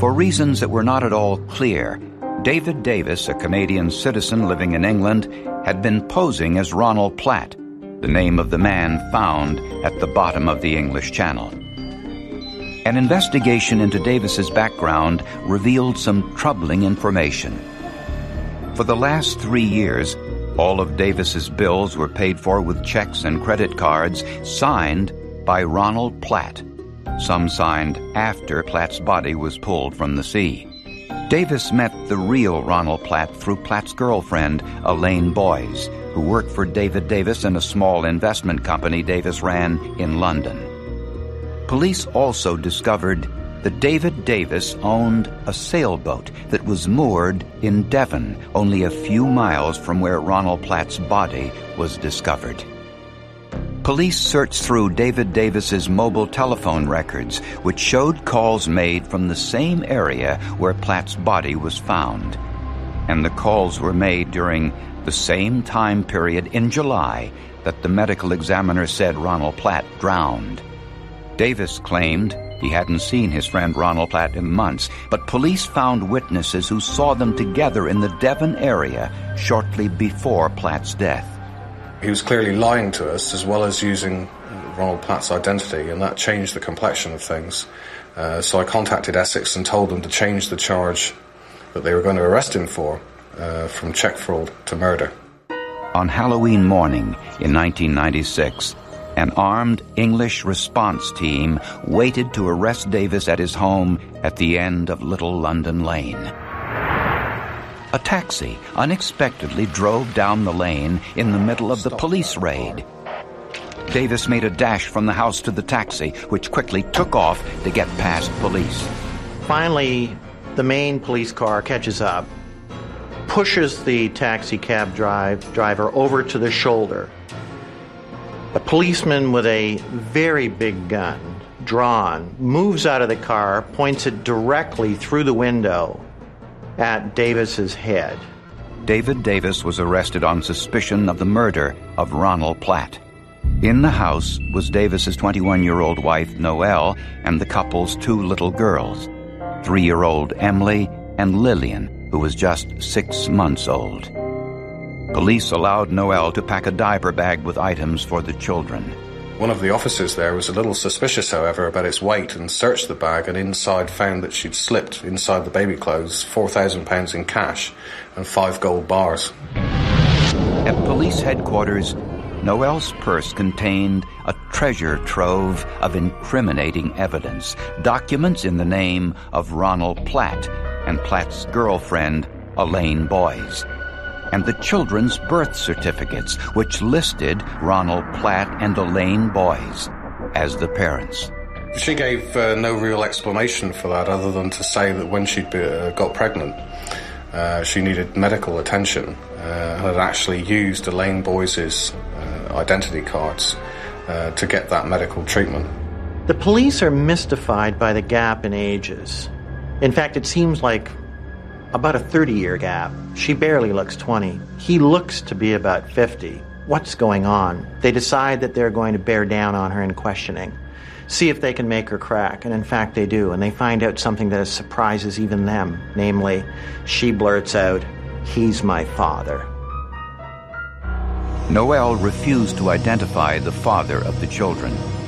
For reasons that were not at all clear, David Davis, a Canadian citizen living in England, had been posing as Ronald Platt, the name of the man found at the bottom of the English Channel. An investigation into Davis's background revealed some troubling information. For the last 3 years, all of Davis's bills were paid for with checks and credit cards signed by Ronald Platt, some signed after Platt's body was pulled from the sea. Davis met the real Ronald Platt through Platt's girlfriend, Elaine Boyes, who worked for David Davis in a small investment company Davis ran in London. Police also discovered that David Davis owned a sailboat that was moored in Devon, only a few miles from where Ronald Platt's body was discovered. Police searched through David Davis's mobile telephone records, which showed calls made from the same area where Platt's body was found. And the calls were made during the same time period in July that the medical examiner said Ronald Platt drowned. Davis claimed he hadn't seen his friend Ronald Platt in months, but police found witnesses who saw them together in the Devon area shortly before Platt's death. He was clearly lying to us, as well as using Ronald Platt's identity, and that changed the complexion of things. So I contacted Essex and told them to change the charge that they were going to arrest him for, from cheque fraud to murder. On Halloween morning in 1996, an armed English response team waited to arrest Davis at his home at the end of Little London Lane. A taxi unexpectedly drove down the lane in the middle of the police raid. Davis made a dash from the house to the taxi, which quickly took off to get past police. Finally, the main police car catches up, pushes the taxi cab driver over to the shoulder. A policeman with a very big gun, drawn, moves out of the car, points it directly through the window at Davis's head. David Davis was arrested on suspicion of the murder of Ronald Platt. In the house was Davis's 21-year-old wife, Noelle, and the couple's 2 little girls, 3-year-old Emily and Lillian, who was just 6 months old. Police allowed Noelle to pack a diaper bag with items for the children. One of the officers there was a little suspicious, however, about its weight, and searched the bag, and inside found that she'd slipped inside the baby clothes £4,000 in cash and 5 gold bars. At police headquarters, Noelle's purse contained a treasure trove of incriminating evidence, documents in the name of Ronald Platt and Platt's girlfriend, Elaine Boyes, and the children's birth certificates, which listed Ronald Platt and Elaine Boyes as the parents. She gave no real explanation for that, other than to say that when she'd got pregnant, she needed medical attention, and had actually used Elaine Boyes' identity cards to get that medical treatment. The police are mystified by the gap in ages. In fact, it seems like about a 30-year gap. She barely looks 20. He looks to be about 50. What's going on? They decide that they're going to bear down on her in questioning, see if they can make her crack, and in fact they do, and they find out something that surprises even them, namely, she blurts out, "He's my father." Noelle refused to identify the father of the children.